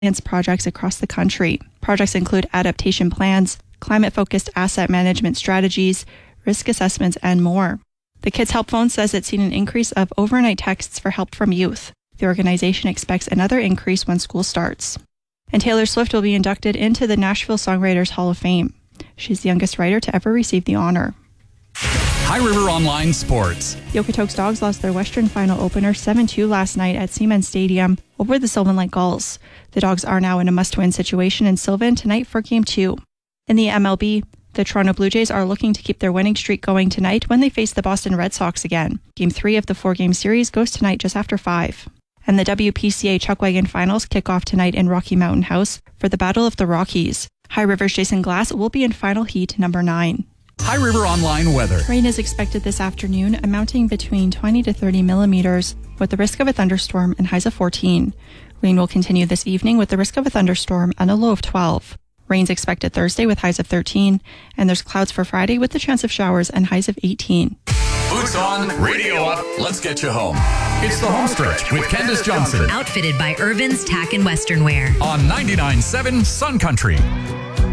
projects across the country. Projects include adaptation plans, climate-focused asset management strategies, risk assessments, and more. The Kids Help Phone says it's seen an increase of overnight texts for help from youth. The organization expects another increase when school starts. And Taylor Swift will be inducted into the Nashville Songwriters Hall of Fame. She's the youngest writer to ever receive the honor. High River Online Sports. The Okotoks Dogs lost their Western Final opener 7-2 last night at Siemens Stadium over the Sylvan Lake Gulls. The Dogs are now in a must-win situation in Sylvan tonight for Game 2. In the MLB, the Toronto Blue Jays are looking to keep their winning streak going tonight when they face the Boston Red Sox again. Game 3 of the 4-game series goes tonight just after 5. And the WPCA Chuckwagon Finals kick off tonight in Rocky Mountain House for the Battle of the Rockies. High River's Jason Glass will be in final heat number 9. High River Online weather. Rain is expected this afternoon, amounting between 20 to 30 millimeters, with the risk of a thunderstorm and highs of 14. Rain will continue this evening with the risk of a thunderstorm and a low of 12. Rain's expected Thursday with highs of 13, and there's clouds for Friday with the chance of showers and highs of 18. Boots on, radio up, let's get you home. It's the home stretch with Candace Johnson. Outfitted by Irvin's Tack and Western Wear. On 99.7 Sun Country.